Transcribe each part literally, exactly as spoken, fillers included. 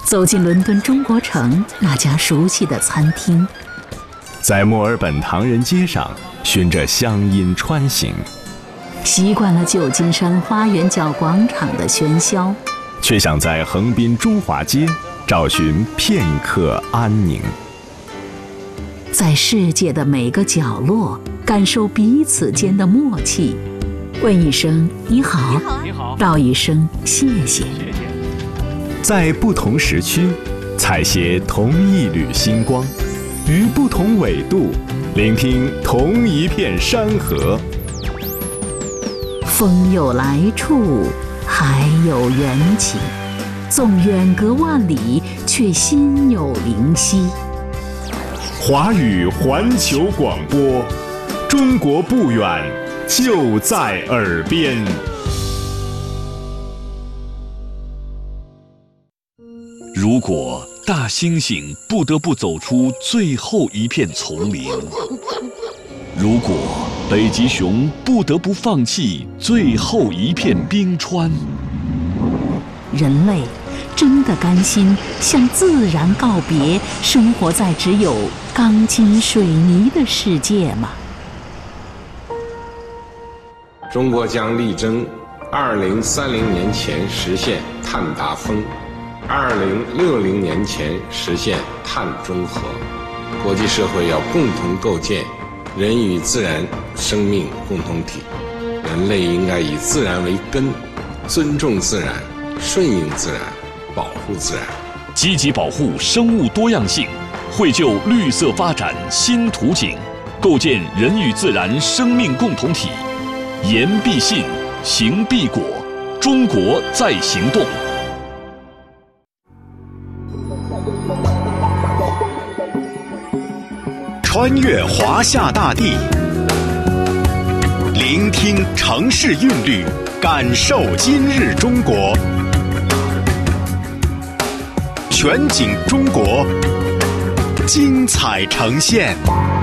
走进伦敦中国城那家熟悉的餐厅， 在墨尔本唐人街上循着乡音穿行， 习惯了旧金山花园角广场的喧嚣， 却想在横滨中华街找寻片刻安宁。 在世界的每个角落感受彼此间的默契，问一声你好， 你好， 道一声谢谢。 在不同时区采撷同一缕星光，于不同纬度聆听同一片山河。 风有来处，海有缘起，纵远隔万里，却心有灵犀。 华语环球广播，中国不远，就在耳边。 如果大猩猩不得不走出最后一片丛林，如果北极熊不得不放弃最后一片冰川， 人类真的甘心向自然告别，生活在只有钢筋水泥的世界吗？ 中国将力争二零三零年前实现碳达峰，二零六零年前实现碳中和。国际社会要共同构建人与自然生命共同体，人类应该以自然为根，尊重自然，顺应自然，保护自然， 积极保护生物多样性，绘就绿色发展新图景，构建人与自然生命共同体。言必信，行必果，中国在行动。 穿越华夏大地，聆听城市韵律，感受今日中国。全景中国，精彩呈现。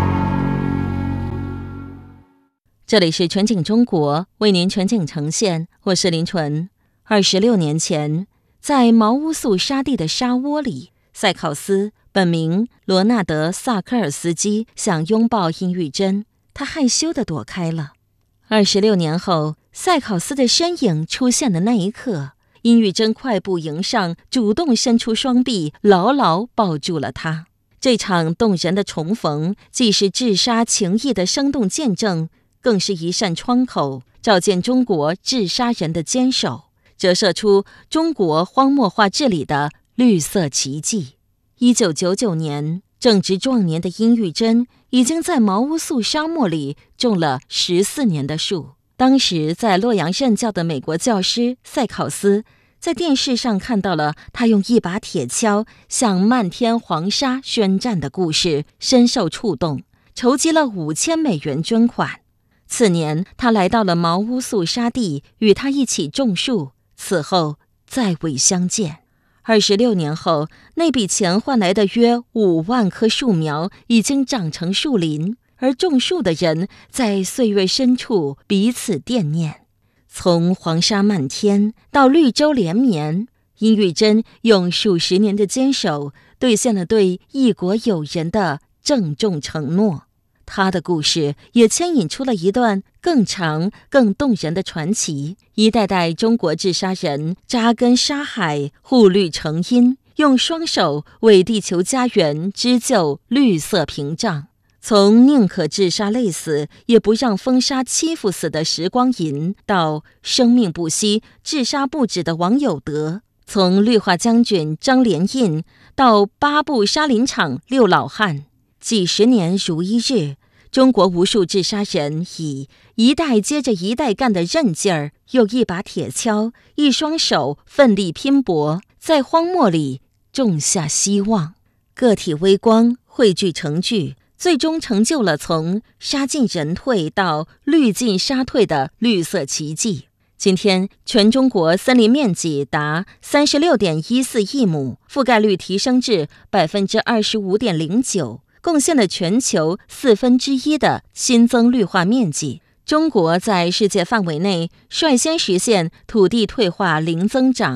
这里是全景中国，为您全景呈现，我是林纯。二十六年前，在毛乌素沙地的沙窝里，塞考斯本名罗纳德·萨科尔斯基想拥抱殷玉珍，他害羞地躲开了。二十六年后，塞考斯的身影出现的那一刻，殷玉珍快步迎上，主动伸出双臂，牢牢抱住了他。这场动人的重逢，既是治沙情谊的生动见证，更是一扇窗口，照见中国治沙人的坚守，折射出中国荒漠化治理的绿色奇迹。一九九九年，正值壮年的殷玉珍已经在毛乌素沙漠里种了十四年的树。当时在洛阳任教的美国教师塞考斯，在电视上看到了他用一把铁锹向漫天黄沙宣战的故事，深受触动，筹集了五千美元捐款。次年，他来到了毛乌素沙地，与他一起种树，此后再未相见。二十六年后，那笔钱换来的约五万棵树苗已经长成树林，而种树的人在岁月深处彼此惦念。从黄沙漫天到绿洲连绵，殷玉珍用数十年的坚守，兑现了对异国友人的郑重承诺。他的故事也牵引出了一段更长、更动人的传奇。一代代中国治沙人扎根沙海，护绿成荫，用双手为地球家园织就绿色屏障。从宁可治沙累死，也不让风沙欺负死的时光银，到生命不息、治沙不止的王有德；从绿化将军张连印到八部沙林场六老汉，几十年如一日，中国无数治沙人以一代接着一代干的韧劲儿，用一把铁锹，一双手奋力拼搏，在荒漠里种下希望。个体微光汇聚成聚，最终成就了从沙尽人退到绿尽沙退的绿色奇迹。今天，全中国森林面积达三十六点一四亿亩，覆盖率提升至百分之二十五点零九，贡献了全球四分之一的新增绿化面积。中国在世界范围内率先实现土地退化零增长，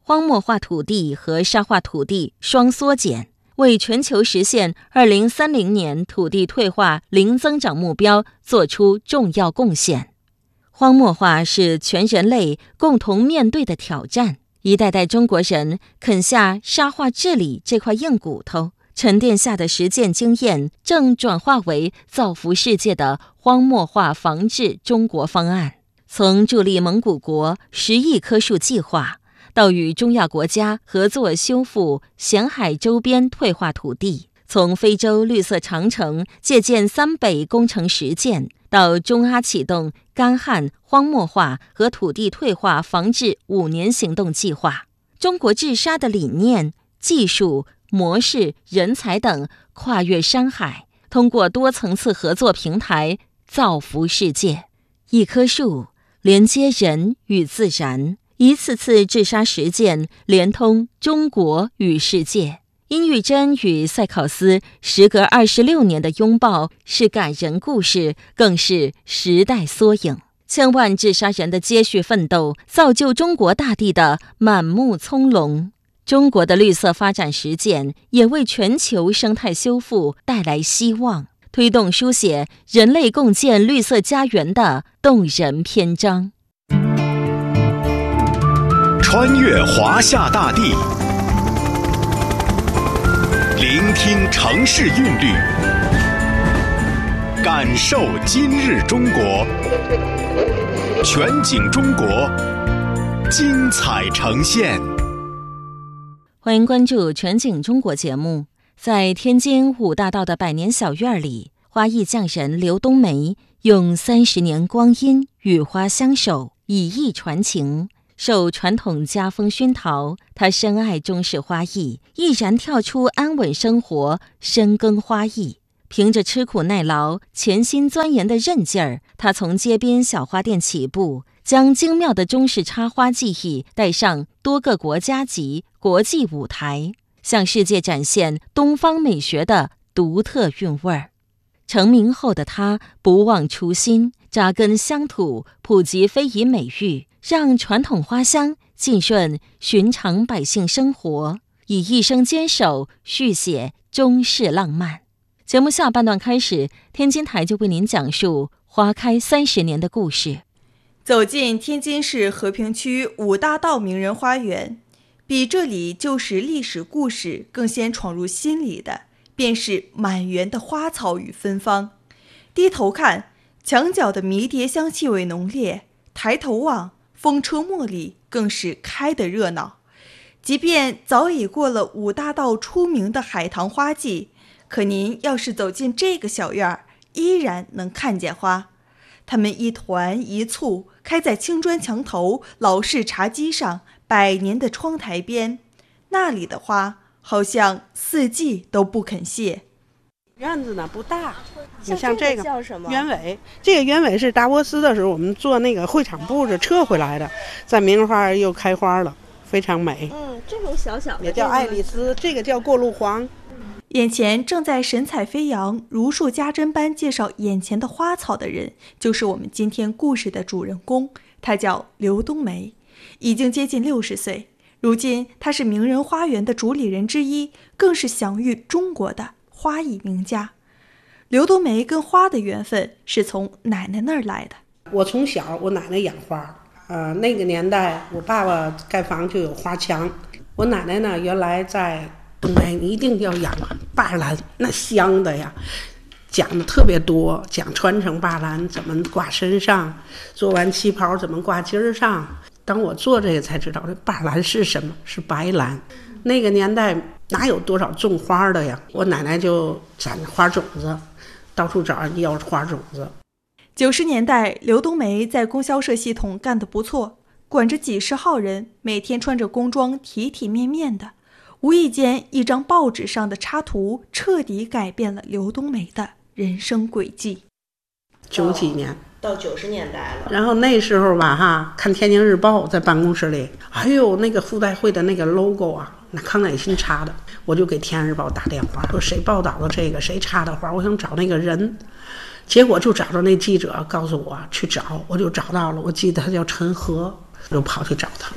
荒漠化土地和沙化土地双缩减，为全球实现二零三零年土地退化零增长目标做出重要贡献。荒漠化是全人类共同面对的挑战，一代代中国人啃下沙化治理这块硬骨头，沉淀下的实践经验正转化为造福世界的荒漠化防治中国方案。从助力蒙古国十亿棵树计划，到与中亚国家合作修复咸海周边退化土地，从非洲绿色长城借鉴三北工程实践，到中阿启动干旱、荒漠化和土地退化防治五年行动计划，中国治沙的理念、技术、模式、人才等跨越山海，通过多层次合作平台造福世界。一棵树连接人与自然，一次次治沙实践连通中国与世界。殷玉珍与塞考斯时隔二十六年的拥抱是感人故事，更是时代缩影。千万治沙人的接续奋斗，造就中国大地的满目葱茏。中国的绿色发展实践也为全球生态修复带来希望，推动书写人类共建绿色家园的动人篇章。 穿越华夏大地，聆听城市韵律，感受今日中国。全景中国，精彩呈现。 欢迎关注全景中国节目。在天津五大道的百年小院里，花艺匠人刘冬梅用三十年光阴与花相守，以艺传情。受传统家风熏陶，他深爱中式花艺，毅然跳出安稳生活，深耕花艺。凭着吃苦耐劳、潜心钻研的韧劲儿，他从街边小花店起步，将精妙的中式插花技艺带上多个国家级、国际舞台，向世界展现东方美学的独特韵味儿。成名后的他不忘初心，扎根乡土，普及非遗美育，让传统花香浸润寻常百姓生活，以一生坚守续写中式浪漫。节目下半段开始，天津台就为您讲述花开三十年的故事。 走进天津市和平区五大道名人花园，比这里旧时历史故事更先闯入心里的，便是满园的花草与芬芳。低头看，墙角的迷迭香气味浓烈；抬头望，风车茉莉更是开得热闹。即便早已过了五大道出名的海棠花季，可您要是走进这个小院儿，依然能看见花。它们一团一簇，开在青砖墙头、老式茶几上、百年的窗台边。那里的花好像四季都不肯谢。 院子呢不大，你像这个叫什么？ 鸢尾，这个鸢尾是达沃斯的时候我们做那个会场布置撤回来的，在名花又开花了，非常美。 嗯，这种小小的也叫爱丽丝，这个叫过路黄。 眼前正在神采飞扬、如数家珍般介绍眼前的花草的人，就是我们今天故事的主人公，他叫刘冬梅，已经接近六十岁。如今他是名人花园的主理人之一，更是享誉中国的花艺名家。刘冬梅跟花的缘分是从奶奶那儿来的。 我从小我奶奶养花，呃，那个年代我爸爸盖房就有花墙。我奶奶呢，原来在东北你一定要养霸兰，那香的呀，讲的特别多，讲传承霸兰怎么挂身上，做完旗袍怎么挂襟儿上。当我做这个才知道，这霸兰是什么？是白兰。那个年代哪有多少种花的呀？我奶奶就攒花种子，到处找人要花种子。 九十年代，刘冬梅在供销社系统干得不错，管着几十号人，每天穿着工装，体体面面的。无意间，一张报纸上的插图彻底改变了刘冬梅的人生轨迹。 九几年到九十年代了， 然后那时候吧哈，看天津日报在办公室里，哎呦那个妇代会的那个 logo 啊，那康乃馨插的，我就给天津日报打电话，说谁报道的这个，谁插的花，我想找那个人。结果就找着那记者，告诉我去找，我就找到了，我记得他叫陈和，就跑去找他。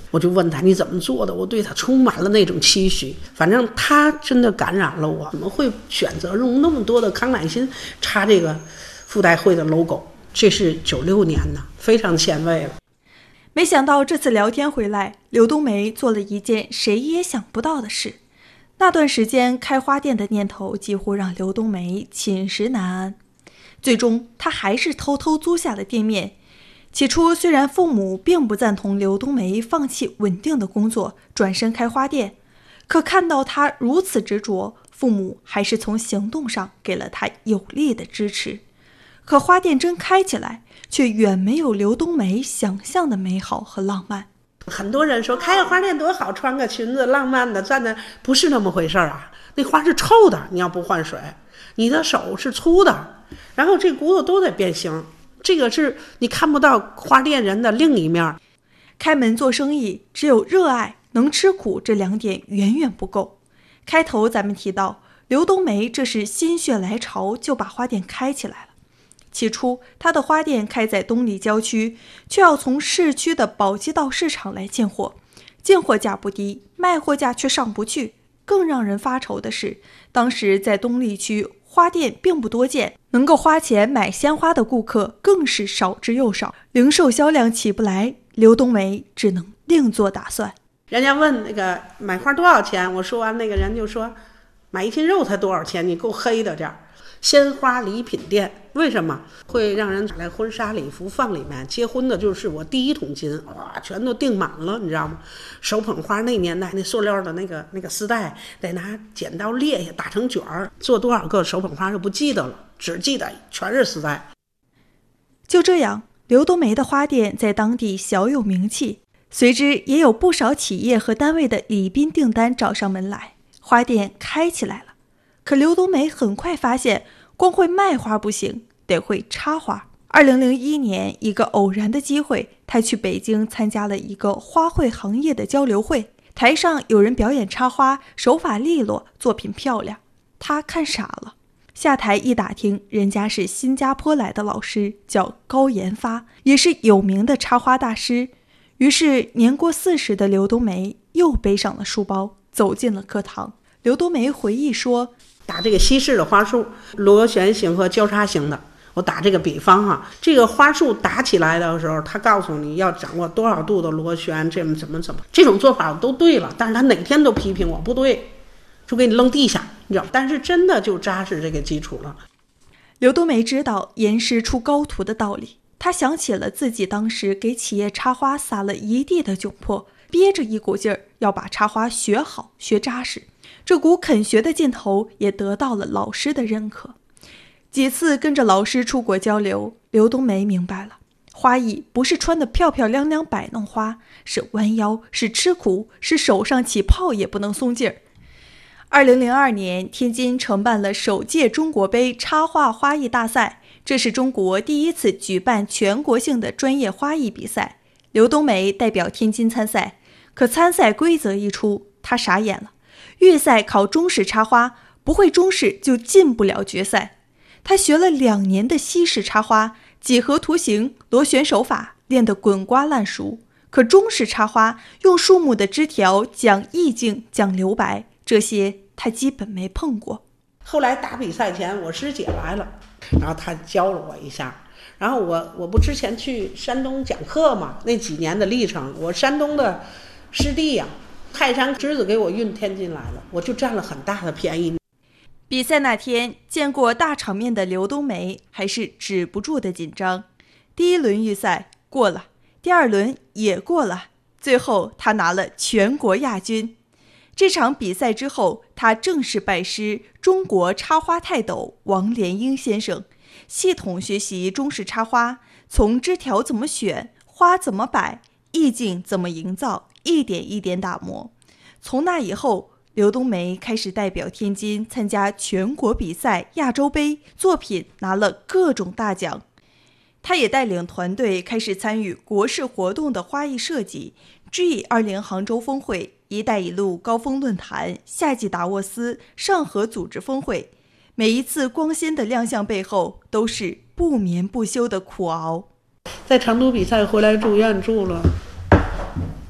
我就问他你怎么做的，我对他充满了那种期许。反正他真的感染了我，怎么会选择用那么多的康乃馨插这个妇代会的 logo？ 这是九六年呢，非常前卫了。 没想到这次聊天回来，刘冬梅做了一件谁也想不到的事。那段时间开花店的念头几乎让刘冬梅寝食难安，最终她还是偷偷租下了店面。起初虽然父母并不赞同刘冬梅放弃稳定的工作转身开花店，可看到她如此执着，父母还是从行动上给了她有力的支持。可花店真开起来，却远没有刘冬梅想象的美好和浪漫。 很多人说开个花店多好，穿个裙子浪漫的站在，不是那么回事啊。那花是臭的，你要不换水，你的手是粗的，然后这骨头都得变形，这个是你看不到花店人的另一面。 开门做生意，只有热爱能吃苦这两点远远不够。开头咱们提到刘冬梅这是心血来潮就把花店开起来了。起初他的花店开在东里郊区，却要从市区的宝鸡道市场来进货，进货价不低，卖货价却上不去。更让人发愁的是，当时在东丽区花店并不多见，能够花钱买鲜花的顾客更是少之又少，零售销量起不来，刘冬梅只能另做打算。 人家问那个买花多少钱，我说完那个人就说买一斤肉才多少钱，你够黑的这样。鲜花礼品店为什么会让人来婚纱礼服放里面？结婚的就是我第一桶金，哇，全都订满了，你知道吗？手捧花那年代那塑料的那个那个丝带得拿剪刀裂下打成卷儿，做多少个手捧花就不记得了，只记得全是丝带。 就这样，刘冬梅的花店在当地小有名气，随之也有不少企业和单位的礼宾订单找上门来，花店开起来了。可刘冬梅很快发现，光会卖花不行，得会插花。二零零一年，一个偶然的机会，她去北京参加了一个花卉行业的交流会，台上有人表演插花，手法利落，作品漂亮，她看傻了。下台一打听，人家是新加坡来的老师，叫高研发，也是有名的插花大师。于是年过四十的刘冬梅又背上了书包，走进了课堂。刘冬梅回忆说， 打这个西式的花束，螺旋形和交叉形的，我打这个比方哈，这个花束打起来的时候，他告诉你要掌握多少度的螺旋，这么怎么怎么，这种做法都对了，但是他哪天都批评我不对，就给你扔地下，你知道，但是真的就扎实这个基础了。 刘冬梅知道严师出高徒的道理，她想起了自己当时给企业插花撒了一地的窘迫，憋着一股劲儿要把插花学好学扎实。这股肯学的劲头也得到了老师的认可。几次跟着老师出国交流，刘冬梅明白了，花艺不是穿得漂漂亮亮摆弄花，是弯腰，是吃苦，是手上起泡也不能松劲儿。二零零二年，天津承办了首届中国杯插画花艺大赛，这是中国第一次举办全国性的专业花艺比赛。刘冬梅代表天津参赛，可参赛规则一出，她傻眼了。预赛考中式插花，不会中式就进不了决赛。他学了两年的西式插花，几何图形、螺旋手法练得滚瓜烂熟。可中式插花用树木的枝条讲意境、讲留白，这些他基本没碰过。 后来打比赛前，我师姐来了，然后她教了我一下。然后我我不之前去山东讲课嘛，那几年的历程，我山东的师弟呀、啊。泰山枝子给我运天津来了，我就占了很大的便宜。 比赛那天，见过大场面的刘冬梅还是止不住的紧张。第一轮预赛过了，第二轮也过了，最后她拿了全国亚军。这场比赛之后，她正式拜师中国插花泰斗王连英先生，系统学习中式插花，从枝条怎么选，花怎么摆，意境怎么营造，一点一点打磨。从那以后，刘冬梅开始代表天津参加全国比赛、亚洲杯，作品拿了各种大奖。她也带领团队开始参与国事活动的花艺设计 G 二十 杭州峰会、一带一路高峰论坛、夏季达沃斯、上合组织峰会。每一次光鲜的亮相背后，都是不眠不休的苦熬。 在成都比赛回来住院住了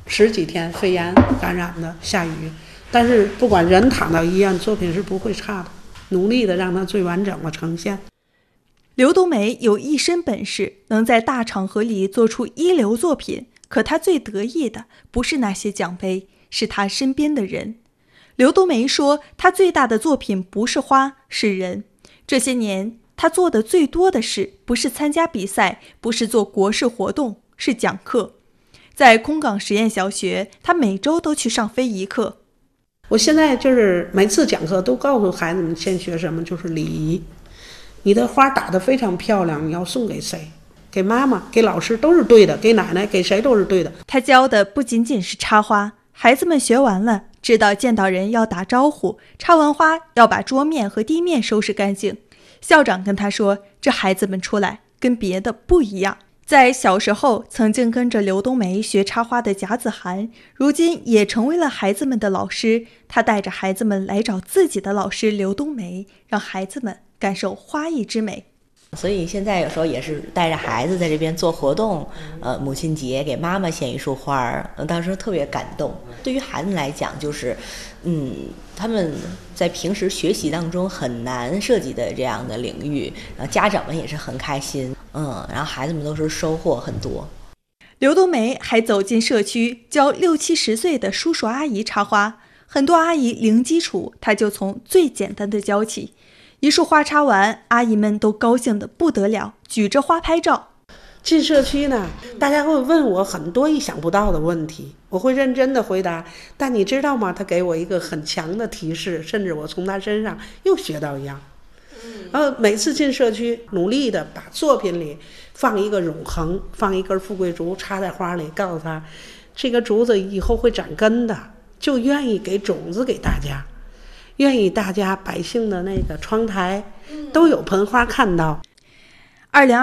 十几天肺炎感染的，下雨。但是不管人躺到医院，作品是不会差的，努力的让它最完整的呈现。 刘冬梅有一身本事，能在大场合里做出一流作品，可她最得意的不是那些奖杯，是她身边的人。刘冬梅说，她最大的作品不是花，是人。这些年她做的最多的事，不是参加比赛，不是做国事活动，是讲课。在空港实验小学，她每周都去上非遗课。 我现在就是每次讲课都告诉孩子们先学什么，就是礼仪。你的花打得非常漂亮，你要送给谁？给妈妈，给老师都是对的，给奶奶，给谁都是对的。 他教的不仅仅是插花，孩子们学完了，知道见到人要打招呼，插完花要把桌面和地面收拾干净。校长跟他说，这孩子们出来跟别的不一样。在小时候曾经跟着刘冬梅学插花的贾子涵，如今也成为了孩子们的老师。他带着孩子们来找自己的老师刘冬梅，让孩子们感受花艺之美。 所以现在有时候也是带着孩子在这边做活动，呃，母亲节给妈妈献一束花儿，当时特别感动。对于孩子来讲，就是，嗯，他们在平时学习当中很难涉及的这样的领域，然后家长们也是很开心，嗯，然后孩子们都是收获很多。 刘冬梅还走进社区，教六七十岁的叔叔阿姨插花，很多阿姨零基础，她就从最简单的教起。一束花插完，阿姨们都高兴得不得了，举着花拍照。 进社区呢，大家会问我很多意想不到的问题，我会认真的回答。但你知道吗？他给我一个很强的提示，甚至我从他身上又学到一样。然后每次进社区，努力的把作品里放一个永恒，放一根富贵竹插在花里，告诉他，这个竹子以后会长根的，就愿意给种子给大家。愿意大家百姓的那个窗台都有盆花看到。 二零